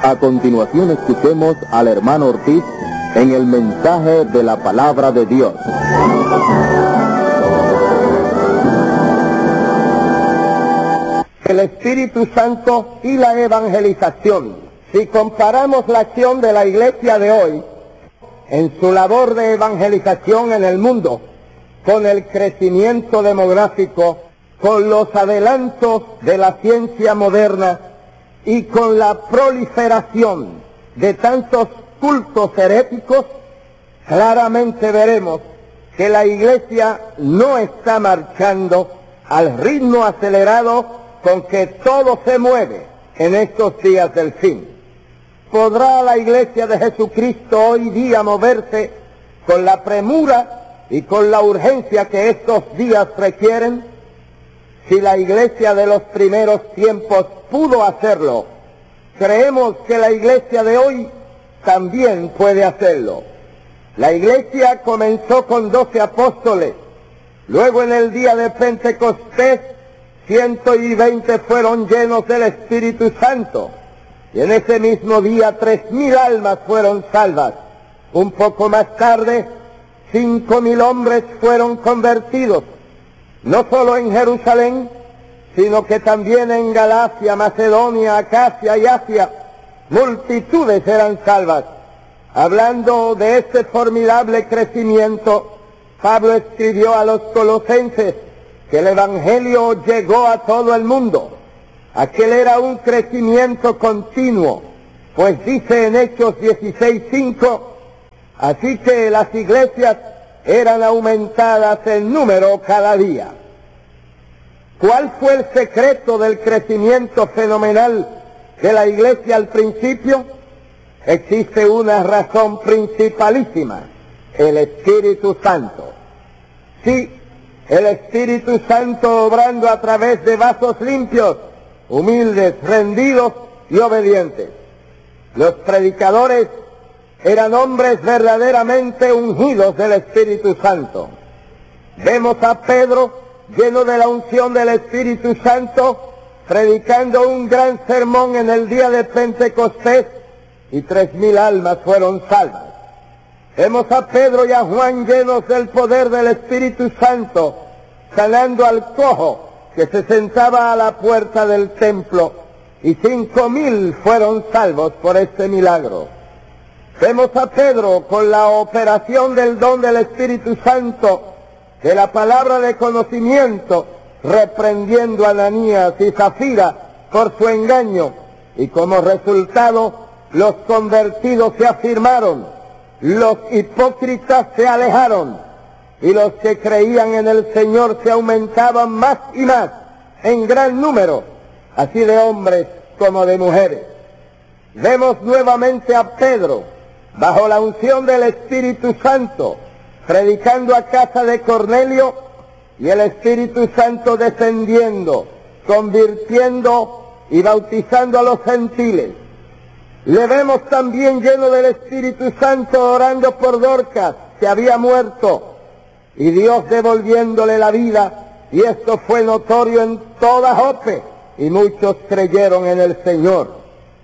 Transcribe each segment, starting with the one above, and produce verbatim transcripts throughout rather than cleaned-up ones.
A continuación escuchemos al hermano Ortiz en el mensaje de la palabra de Dios. El Espíritu Santo y la evangelización. Si comparamos la acción de la Iglesia de hoy en su labor de evangelización en el mundo con el crecimiento demográfico, con los adelantos de la ciencia moderna y con la proliferación de tantos cultos heréticos, claramente veremos que la Iglesia no está marchando al ritmo acelerado con que todo se mueve en estos días del fin. ¿Podrá la Iglesia de Jesucristo hoy día moverse con la premura y con la urgencia que estos días requieren? Si la Iglesia de los primeros tiempos pudo hacerlo, creemos que la Iglesia de hoy también puede hacerlo. La Iglesia comenzó con doce apóstoles, luego en el día de Pentecostés, ciento y veinte fueron llenos del Espíritu Santo, y en ese mismo día tres mil almas fueron salvas. Un poco más tarde, cinco mil hombres fueron convertidos, no solo en Jerusalén, sino que también en Galacia, Macedonia, Acacia y Asia, multitudes eran salvas. Hablando de este formidable crecimiento, Pablo escribió a los colosenses que el Evangelio llegó a todo el mundo. Aquel era un crecimiento continuo, pues dice en Hechos dieciséis cinco, así que las iglesias eran aumentadas en número cada día. ¿Cuál fue el secreto del crecimiento fenomenal de la Iglesia al principio? Existe una razón principalísima: el Espíritu Santo. Sí, el Espíritu Santo obrando a través de vasos limpios, humildes, rendidos y obedientes. Los predicadores eran hombres verdaderamente ungidos del Espíritu Santo. Vemos a Pedro, lleno de la unción del Espíritu Santo, predicando un gran sermón en el día de Pentecostés, y tres mil almas fueron salvas. Vemos a Pedro y a Juan llenos del poder del Espíritu Santo, sanando al cojo que se sentaba a la puerta del templo, y cinco mil fueron salvos por este milagro. Vemos a Pedro con la operación del don del Espíritu Santo, de la palabra de conocimiento, reprendiendo a Ananías y Zafira por su engaño, y como resultado los convertidos se afirmaron, los hipócritas se alejaron, y los que creían en el Señor se aumentaban más y más en gran número, así de hombres como de mujeres. Vemos nuevamente a Pedro, bajo la unción del Espíritu Santo, predicando a casa de Cornelio, y el Espíritu Santo descendiendo, convirtiendo y bautizando a los gentiles. Le vemos también lleno del Espíritu Santo orando por Dorcas, que había muerto, y Dios devolviéndole la vida, y esto fue notorio en toda Jope, y muchos creyeron en el Señor.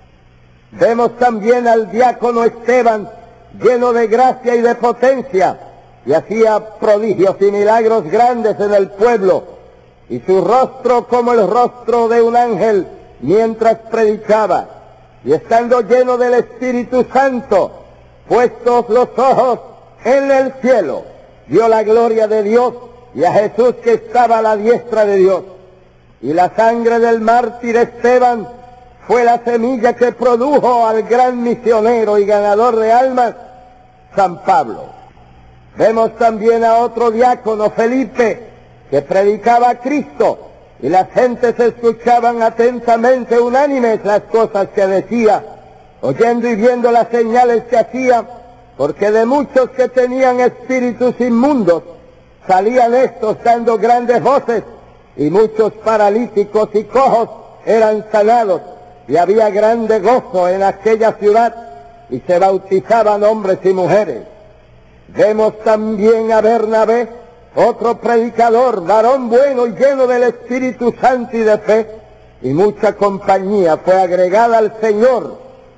Vemos también al diácono Esteban, lleno de gracia y de potencia, y hacía prodigios y milagros grandes en el pueblo, y su rostro como el rostro de un ángel mientras predicaba, y estando lleno del Espíritu Santo, puestos los ojos en el cielo, vio la gloria de Dios y a Jesús que estaba a la diestra de Dios. Y la sangre del mártir Esteban fue la semilla que produjo al gran misionero y ganador de almas, San Pablo. Vemos también a otro diácono, Felipe, que predicaba a Cristo, y las gentes escuchaban atentamente, unánimes, las cosas que decía, oyendo y viendo las señales que hacía, porque de muchos que tenían espíritus inmundos salían estos dando grandes voces, y muchos paralíticos y cojos eran sanados, y había grande gozo en aquella ciudad, y se bautizaban hombres y mujeres. Vemos también a Bernabé, otro predicador, varón bueno y lleno del Espíritu Santo y de fe, y mucha compañía fue agregada al Señor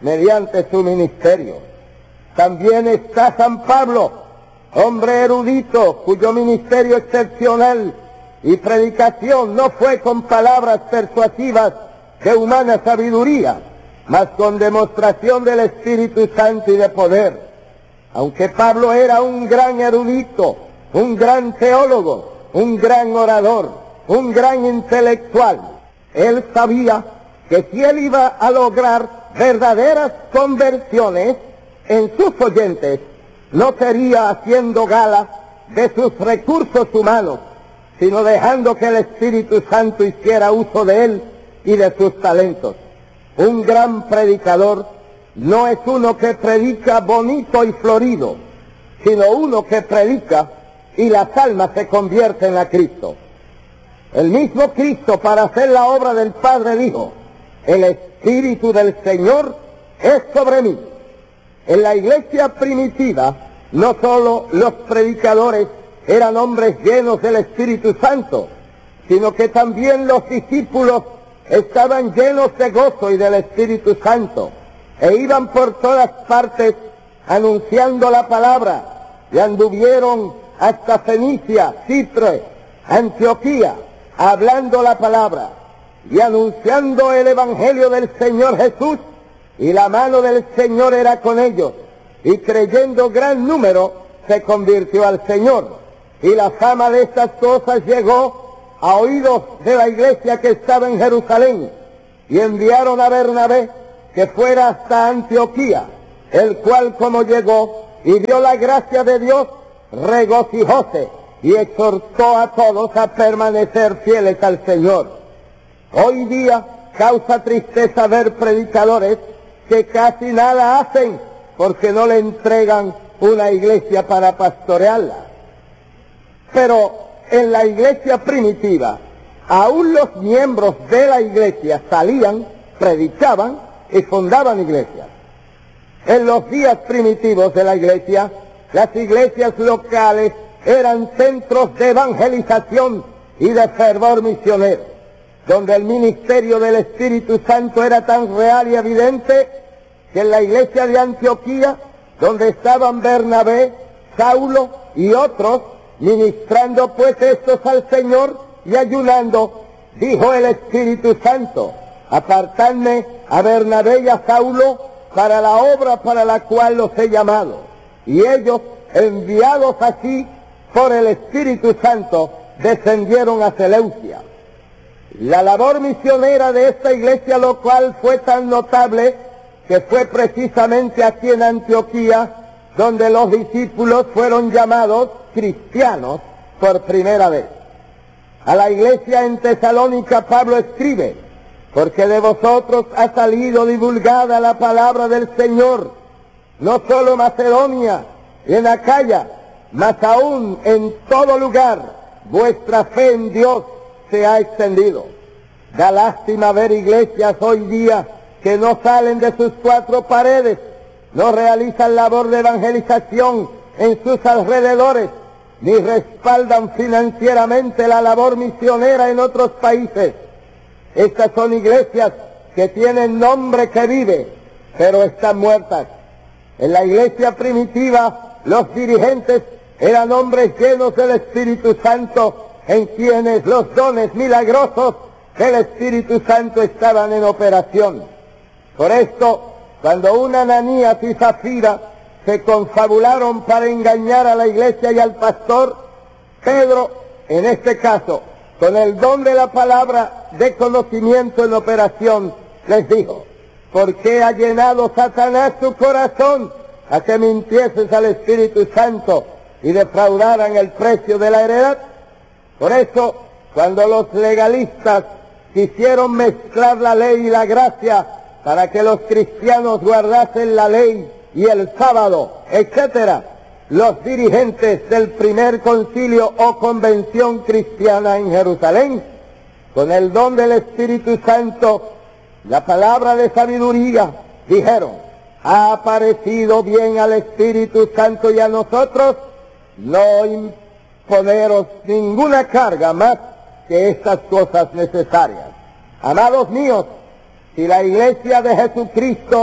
mediante su ministerio. También está San Pablo, hombre erudito, cuyo ministerio excepcional y predicación no fue con palabras persuasivas de humana sabiduría, mas con demostración del Espíritu Santo y de poder. Aunque Pablo era un gran erudito, un gran teólogo, un gran orador, un gran intelectual, él sabía que si él iba a lograr verdaderas conversiones en sus oyentes, no sería haciendo gala de sus recursos humanos, sino dejando que el Espíritu Santo hiciera uso de él y de sus talentos. Un gran predicador no es uno que predica bonito y florido, sino uno que predica y las almas se convierten a Cristo. El mismo Cristo, para hacer la obra del Padre, dijo: el Espíritu del Señor es sobre mí. En la iglesia primitiva, no solo los predicadores eran hombres llenos del Espíritu Santo, sino que también los discípulos estaban llenos de gozo y del Espíritu Santo, e iban por todas partes anunciando la palabra, y anduvieron hasta Fenicia, Chipre, Antioquía, hablando la palabra y anunciando el Evangelio del Señor Jesús, y la mano del Señor era con ellos, y creyendo gran número se convirtió al Señor. Y la fama de estas cosas llegó a oídos de la iglesia que estaba en Jerusalén, y enviaron a Bernabé que fuera hasta Antioquía, el cual, como llegó y vio la gracia de Dios, regocijóse y exhortó a todos a permanecer fieles al Señor. Hoy día causa tristeza ver predicadores que casi nada hacen porque no le entregan una iglesia para pastorearla. Pero en la iglesia primitiva, aún los miembros de la iglesia salían, predicaban y fundaban iglesias. En los días primitivos de la iglesia, las iglesias locales eran centros de evangelización y de fervor misionero, donde el ministerio del Espíritu Santo era tan real y evidente que en la iglesia de Antioquía, donde estaban Bernabé, Saulo y otros, ministrando pues estos al Señor y ayunando, dijo el Espíritu Santo: apartadme a Bernabé y a Saulo para la obra para la cual los he llamado. Y ellos, enviados así por el Espíritu Santo, descendieron a Seleucia. La labor misionera de esta iglesia local fue tan notable que fue precisamente aquí en Antioquía donde los discípulos fueron llamados cristianos por primera vez. A la iglesia en Tesalónica Pablo escribe: porque de vosotros ha salido divulgada la palabra del Señor, no solo en Macedonia y en Acaya, mas aún en todo lugar vuestra fe en Dios se ha extendido. Da lástima ver iglesias hoy día que no salen de sus cuatro paredes, no realizan labor de evangelización en sus alrededores, ni respaldan financieramente la labor misionera en otros países. Estas son iglesias que tienen nombre que vive, pero están muertas. En la iglesia primitiva, los dirigentes eran hombres llenos del Espíritu Santo, en quienes los dones milagrosos del Espíritu Santo estaban en operación. Por esto, cuando una Ananías y Zafira se confabularon para engañar a la iglesia y al pastor, Pedro, en este caso, con el don de la palabra de conocimiento en operación, les dijo: ¿por qué ha llenado Satanás tu corazón a que mintieses al Espíritu Santo y defraudaran el precio de la heredad? Por eso, cuando los legalistas quisieron mezclar la ley y la gracia para que los cristianos guardasen la ley y el sábado, etcétera, los dirigentes del primer concilio o convención cristiana en Jerusalén, con el don del Espíritu Santo, la palabra de sabiduría, dijeron: ha parecido bien al Espíritu Santo y a nosotros no imponeros ninguna carga más que estas cosas necesarias. Amados míos, si la iglesia de Jesucristo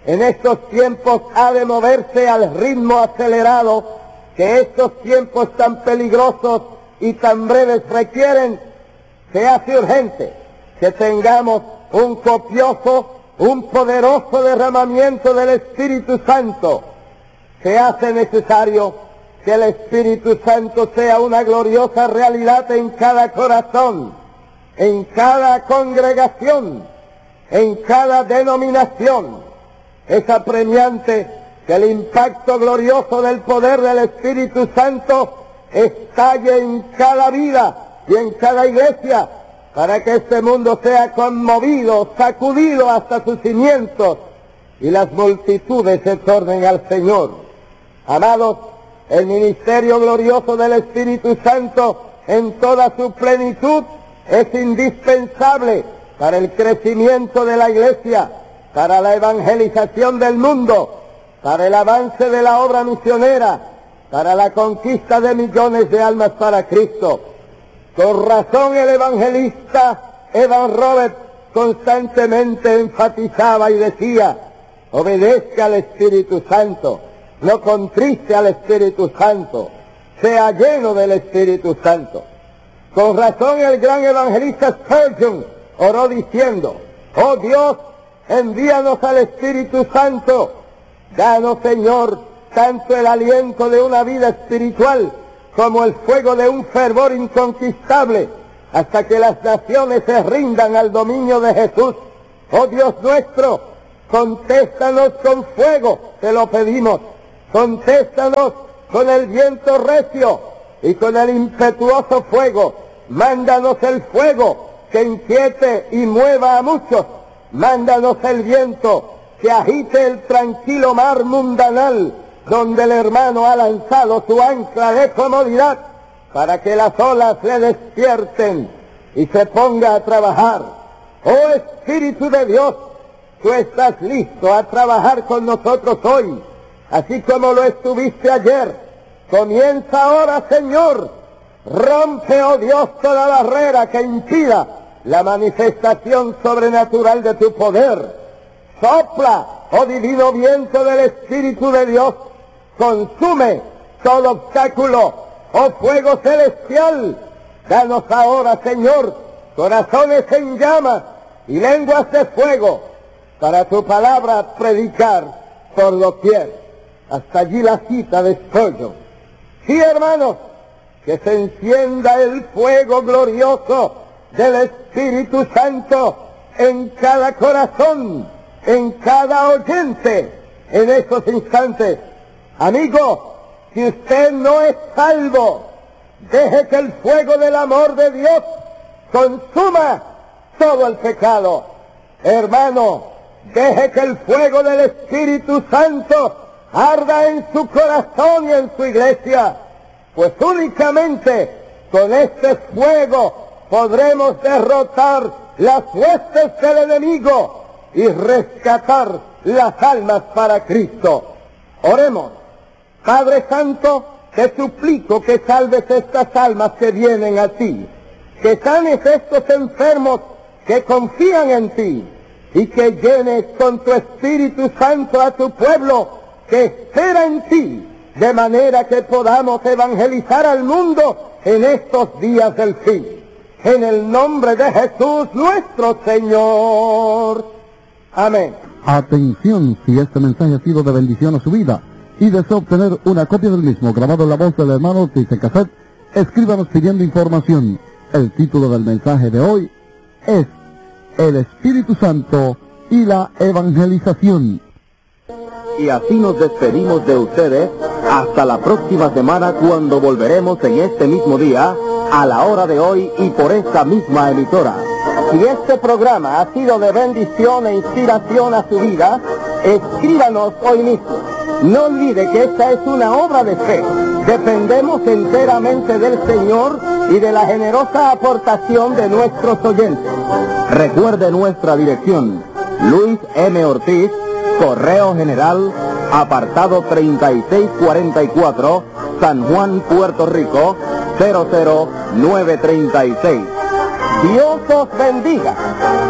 en estos tiempos ha de moverse al ritmo acelerado que estos tiempos tan peligrosos y tan breves requieren, se hace urgente que tengamos un copioso, un poderoso derramamiento del Espíritu Santo. Se hace necesario que el Espíritu Santo sea una gloriosa realidad en cada corazón, en cada congregación, en cada denominación. Es apremiante que el impacto glorioso del poder del Espíritu Santo estalle en cada vida y en cada iglesia, para que este mundo sea conmovido, sacudido hasta sus cimientos y las multitudes se tornen al Señor. Amados, el ministerio glorioso del Espíritu Santo en toda su plenitud es indispensable para el crecimiento de la iglesia, para la evangelización del mundo, para el avance de la obra misionera, para la conquista de millones de almas para Cristo. Con razón el evangelista Evan Roberts constantemente enfatizaba y decía: obedezca al Espíritu Santo, no contriste al Espíritu Santo, sea lleno del Espíritu Santo. Con razón el gran evangelista Spurgeon oró diciendo: oh Dios, envíanos al Espíritu Santo, danos, Señor, tanto el aliento de una vida espiritual como el fuego de un fervor inconquistable, hasta que las naciones se rindan al dominio de Jesús. Oh Dios nuestro, contéstanos con fuego, te lo pedimos, contéstanos con el viento recio y con el impetuoso fuego. Mándanos el fuego que inquiete y mueva a muchos, mándanos el viento que agite el tranquilo mar mundanal, donde el hermano ha lanzado su ancla de comodidad, para que las olas le despierten y se ponga a trabajar. Oh Espíritu de Dios, tú estás listo a trabajar con nosotros hoy, así como lo estuviste ayer. Comienza ahora, Señor. Rompe, oh Dios, toda barrera que impida la manifestación sobrenatural de tu poder. Sopla, oh divino viento del Espíritu de Dios. Consume todo obstáculo, oh fuego celestial. Danos ahora, Señor, corazones en llamas y lenguas de fuego, para tu palabra predicar por doquier. Hasta allí la cita de Spurgeon. Sí, hermanos, que se encienda el fuego glorioso del Espíritu Santo en cada corazón, en cada oyente, en esos instantes. Amigo, si usted no es salvo, deje que el fuego del amor de Dios consuma todo el pecado. Hermano, deje que el fuego del Espíritu Santo arda en su corazón y en su iglesia, pues únicamente con este fuego podremos derrotar las huestes del enemigo y rescatar las almas para Cristo. Oremos. Padre Santo, te suplico que salves estas almas que vienen a ti, que sanes estos enfermos que confían en ti, y que llenes con tu Espíritu Santo a tu pueblo que espera en ti, de manera que podamos evangelizar al mundo en estos días del fin. En el nombre de Jesús nuestro Señor. Amén. Atención, si este mensaje ha sido de bendición a su vida y desea obtener una copia del mismo grabado en la voz del hermano Ortiz en cassette, escríbanos pidiendo información. El título del mensaje de hoy es El Espíritu Santo y la Evangelización. Y así nos despedimos de ustedes hasta la próxima semana, cuando volveremos en este mismo día, a la hora de hoy y por esta misma emisora. Si este programa ha sido de bendición e inspiración a su vida, escríbanos hoy mismo. No olvide que esta es una obra de fe. Dependemos enteramente del Señor y de la generosa aportación de nuestros oyentes. Recuerde nuestra dirección: Luis M. Ortiz, Correo General, apartado treinta y seis cuarenta y cuatro, San Juan, Puerto Rico, cero cero nueve treinta y seis. Dios os bendiga.